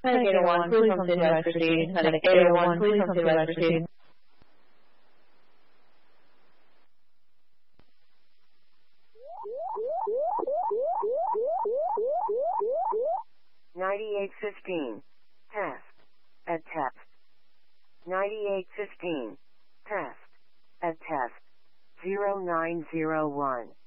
Medic 801, please come to the advice proceed. Medic 801, please come to the advice proceed. Test. At test. 9815. Test. At test. 0901.